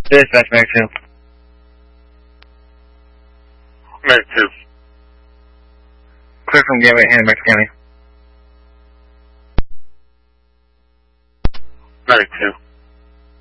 Dispatch, Mag 2. Mag 2. Clear from Gateway, Hannibal County. Mag 2.